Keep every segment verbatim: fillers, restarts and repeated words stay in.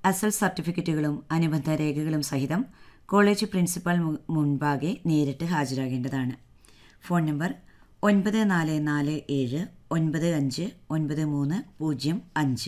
അസൽ സർട്ടിഫിക്കറ്റുകളും അനുബന്ധ രേഖകളും സഹിതം കോളേജ് പ്രിൻസിപ്പൽ മുൻപാകെ നേരിട്ട് ഹാജരാകേണ്ടതാണ്. ഫോൺ നമ്പർ ഒൻപത് നാല് നാല് ഏഴ് ഒൻപത് അഞ്ച് ഒൻപത് മൂന്ന് പൂജ്യം അഞ്ച്.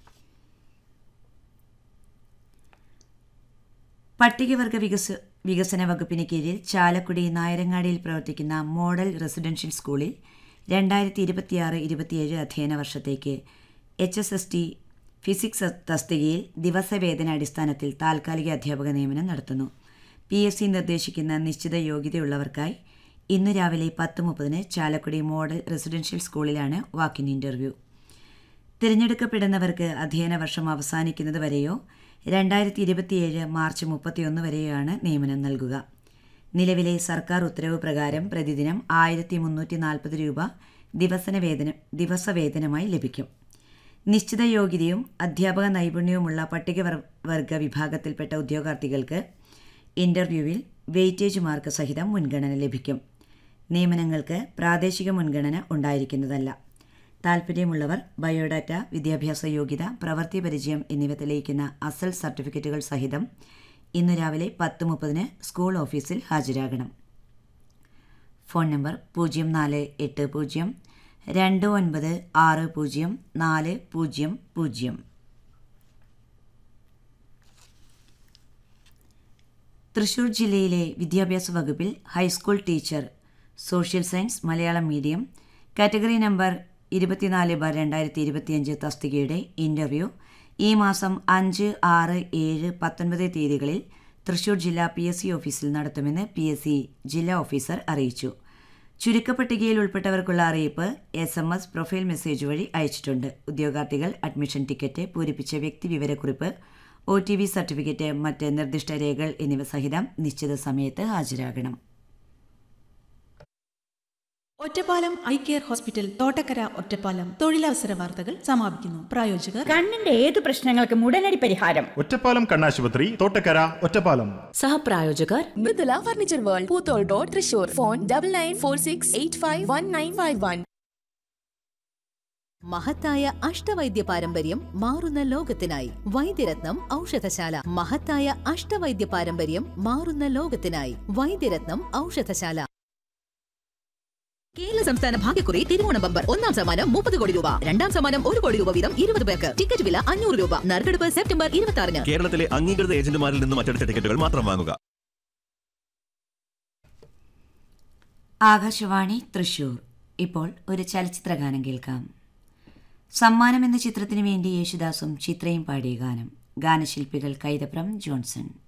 പട്ടികവർഗ വികസ വികസന വകുപ്പിന് കീഴിൽ ചാലക്കുടി നായരങ്ങാടിയിൽ പ്രവർത്തിക്കുന്ന മോഡൽ റെസിഡൻഷ്യൽ സ്കൂളിൽ രണ്ടായിരത്തി ഇരുപത്തിയാറ് ഇരുപത്തിയേഴ് അധ്യയന വർഷത്തേക്ക് H S S T physics തസ്തികയിൽ ദിവസവേതന അടിസ്ഥാനത്തിൽ താൽക്കാലിക അധ്യാപക നിയമനം നടത്തുന്നു. പി എസ് സി നിർദ്ദേശിക്കുന്ന നിശ്ചിത യോഗ്യതയുള്ളവർക്കായി ഇന്ന് രാവിലെ പത്ത് മുപ്പതിന് ചാലക്കുടി മോഡൽ റെസിഡൻഷ്യൽ സ്കൂളിലാണ് വാക്കിൻ ഇൻ്റർവ്യൂ. തിരഞ്ഞെടുക്കപ്പെടുന്നവർക്ക് അധ്യയന വർഷം അവസാനിക്കുന്നത് വരെയോ രണ്ടായിരത്തി ഇരുപത്തിയേഴ് മാർച്ച് മുപ്പത്തിയൊന്ന് വരെയാണ് നിയമനം നൽകുക. നിലവിലെ സർക്കാർ ഉത്തരവ് പ്രകാരം പ്രതിദിനം ആയിരത്തി മുന്നൂറ്റി നാൽപ്പത് രൂപ ദിവസന വേതന ദിവസവേതനമായി ലഭിക്കും. നിശ്ചിത യോഗ്യതയും അധ്യാപക നൈപുണ്യവുമുള്ള പട്ടികവർഗ വിഭാഗത്തിൽപ്പെട്ട ഉദ്യോഗാർത്ഥികൾക്ക് ഇൻ്റർവ്യൂവിൽ വെയിറ്റേജ് മാർക്ക് സഹിതം മുൻഗണന ലഭിക്കും. നിയമനങ്ങൾക്ക് പ്രാദേശിക മുൻഗണന ഉണ്ടായിരിക്കുന്നതല്ല. താൽപ്പര്യമുള്ളവർ ബയോഡാറ്റ, വിദ്യാഭ്യാസ യോഗ്യത, പ്രവൃത്തി പരിചയം എന്നിവ തെളിയിക്കുന്ന അസൽ സർട്ടിഫിക്കറ്റുകൾ സഹിതം ഇന്ന് രാവിലെ പത്ത് മുപ്പതിന് സ്കൂൾ ഓഫീസിൽ ഹാജരാകണം. ഫോൺ നമ്പർ പൂജ്യം നാല് എട്ട് പൂജ്യം രണ്ട് ഒൻപത് ആറ് പൂജ്യം നാല് പൂജ്യം പൂജ്യം. തൃശൂർ ജില്ലയിലെ വിദ്യാഭ്യാസ വകുപ്പിൽ high school teacher, social science, Malayalam medium, category number ഇരുപത്തിനാല് ബാർ രണ്ടായിരത്തി ഇരുപത്തിയഞ്ച് തസ്തികയുടെ ഇൻ്റർവ്യൂ ഈ മാസം അഞ്ച്, ആറ്, ഏഴ്, പത്തൊൻപത് തീയതികളിൽ തൃശൂർ ജില്ലാ പി എസ് സി ഓഫീസിൽ നടത്തുമെന്ന് പി എസ് സി ജില്ലാ ഓഫീസർ അറിയിച്ചു. ചുരുക്കപ്പട്ടികയിൽ ഉൾപ്പെട്ടവർക്കുള്ള അറിയിപ്പ് S M S profile message വഴി അയച്ചിട്ടുണ്ട്. ഉദ്യോഗാർത്ഥികൾ അഡ്മിഷൻ ടിക്കറ്റ്, പൂരിപ്പിച്ച വ്യക്തി വിവരക്കുറിപ്പ്, ഒ ടി വി സർട്ടിഫിക്കറ്റ്, മറ്റ് നിർദ്ദിഷ്ട രേഖകൾ എന്നിവ സഹിതം നിശ്ചിത സമയത്ത് ഹാജരാകണം. Ottapalam eye care hospital, Thottakkara, Ottapalam. തൊഴിലവസര വാർത്തകൾ സമാപിക്കുന്നു. പ്രായോജകർ കണ്ണിന്റെ ഏത് പ്രശ്നങ്ങൾക്കും ഉടനടി പരിഹാരം. ഒറ്റപ്പാലം കണ്ണാശുപത്രി, Thottakkara, Ottapalam. സഹപ്രായോജകർ Mridula furniture world, Poothole road, Thrissur. Phone double nine four six eight five one nine five one. മഹത്തായ അഷ്ടവൈദ്യ പാരമ്പര്യം മാറുന്ന ലോകത്തിനായി വൈദ്യരത്നം ഔഷധശാല. മഹത്തായ അഷ്ടവൈദ്യ പാരമ്പര്യം മാറുന്ന ലോകത്തിനായി വൈദ്യരത്നം ഔഷധശാല. കേരള സംസ്ഥാന ഭാഗ്യക്കുറി തിരുവോണ ബമ്പർ. ഒന്നാം സമ്മാനം മുപ്പത് കോടി രൂപ, രണ്ടാം സമ്മാനം ഒരു കോടി രൂപ വീതം ഇരുപത് പേർക്ക്. ടിക്കറ്റ് വില അഞ്ഞൂറ് രൂപ. നറുക്കെടുപ്പ് സെപ്റ്റംബർ ഇരുപത്തി ആറിന്. കേരളത്തിലെ അംഗീകൃത ഏജന്റുമാരിൽ നിന്നും മറ്റെടുത്ത ടിക്കറ്റുകൾ മാത്രം വാങ്ങുക. ആകാശവാണി തൃശൂർ. ഇപ്പോൾ ഒരു ചലച്ചിത്രഗാനം കേൾക്കാം. സമ്മാനം എന്ന ചിത്രത്തിനു വേണ്ടി യേശുദാസും ചിത്രയും പാടിയ ഗാനം. ഗാനശില്പികൾ കൈതപ്രം, ജോൺസൺ.